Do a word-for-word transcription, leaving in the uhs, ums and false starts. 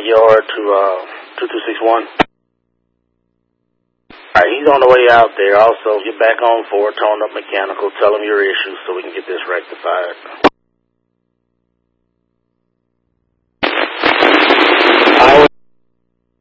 the yard to uh, two two six one. All right, he's on the way out there. Also, get back on for Tone Up Mechanical. Tell him your issues so we can get this rectified.